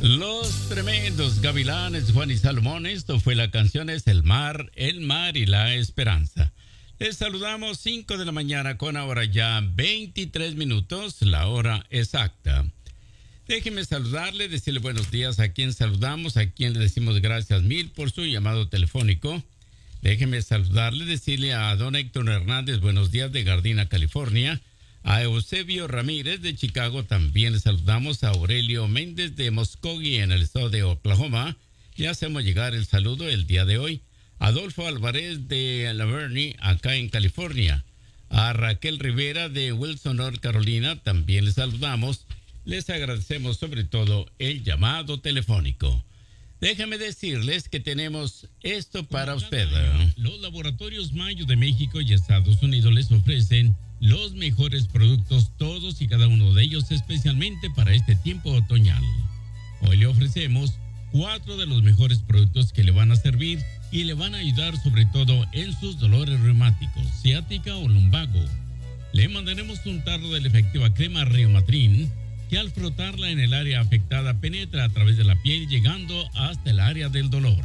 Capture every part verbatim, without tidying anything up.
Los tremendos gavilanes, Juan y Salomón. Esto fue la canción, es El Mar, El Mar y la Esperanza. Les saludamos cinco de la mañana con ahora ya veintitrés minutos, la hora exacta. Déjenme saludarle, decirle buenos días a quien saludamos, a quien le decimos gracias mil por su llamado telefónico. Déjenme saludarle, decirle a don Héctor Hernández, buenos días de Gardena, California. A Eusebio Ramírez de Chicago también le saludamos. A Aurelio Méndez de Muskogee en el estado de Oklahoma. Le hacemos llegar el saludo el día de hoy. Adolfo Álvarez de La Verne, acá en California. A Raquel Rivera de Wilson, North Carolina, también le saludamos. Les agradecemos sobre todo el llamado telefónico. Déjenme decirles que tenemos esto para usted. Los laboratorios Mayo de México y Estados Unidos les ofrecen los mejores productos, todos y cada uno de ellos, especialmente para este tiempo otoñal. Hoy le ofrecemos cuatro de los mejores productos que le van a servir y le van a ayudar sobre todo en sus dolores reumáticos, ciática o lumbago. Le mandaremos un tarro de la efectiva crema Reumatrin, que al frotarla en el área afectada penetra a través de la piel llegando hasta el área del dolor.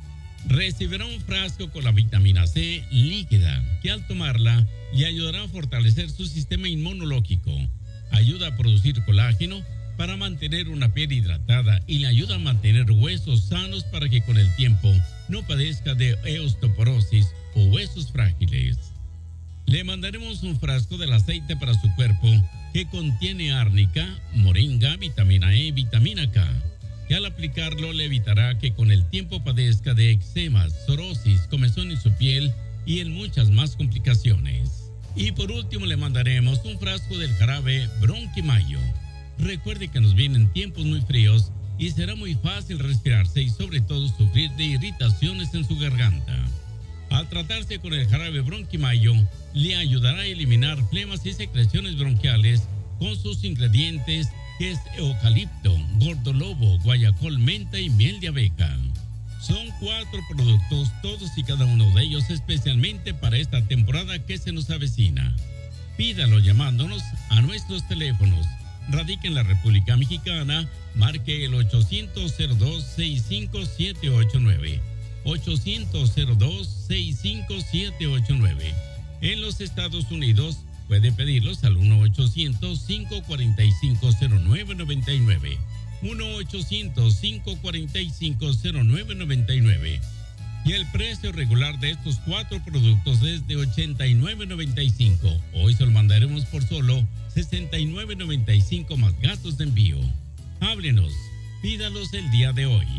Recibirá un frasco con la vitamina C líquida, que al tomarla le ayudará a fortalecer su sistema inmunológico, ayuda a producir colágeno para mantener una piel hidratada y le ayuda a mantener huesos sanos para que con el tiempo no padezca de osteoporosis o huesos frágiles. Le mandaremos un frasco del aceite para su cuerpo que contiene árnica, moringa, vitamina E, vitamina K, que al aplicarlo le evitará que con el tiempo padezca de eczemas, psoriasis, comezón en su piel y en muchas más complicaciones. Y por último le mandaremos un frasco del jarabe Bronquimayo. Recuerde que nos vienen tiempos muy fríos y será muy fácil respirarse y sobre todo sufrir de irritaciones en su garganta. Al tratarse con el jarabe Bronquimayo, le ayudará a eliminar flemas y secreciones bronquiales con sus ingredientes que es eucalipto, gordolobo, guayacol, menta y miel de abeja. Son cuatro productos, todos y cada uno de ellos especialmente para esta temporada que se nos avecina. Pídalo llamándonos a nuestros teléfonos. Radica en la República Mexicana, marque el ochocientos cero dos, sesenta y cinco, setecientos ochenta y nueve. ochocientos cero dos, sesenta y cinco, setecientos ochenta y nueve. En los Estados Unidos puede pedirlos al uno ochocientos, cinco cuatro cinco, cero nueve nueve nueve. uno ochocientos, cinco cuatro cinco, cero nueve nueve nueve. Y el precio regular de estos cuatro productos es de ochenta y nueve noventa y cinco. Hoy se lo mandaremos por solo sesenta y nueve noventa y cinco más gastos de envío. Háblenos, pídalos el día de hoy.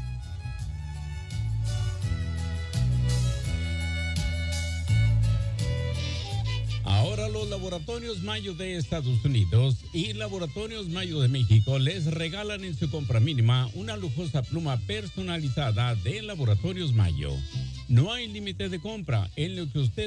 Ahora los Laboratorios Mayo de Estados Unidos y Laboratorios Mayo de México les regalan en su compra mínima una lujosa pluma personalizada de Laboratorios Mayo. No hay límite de compra en lo que usted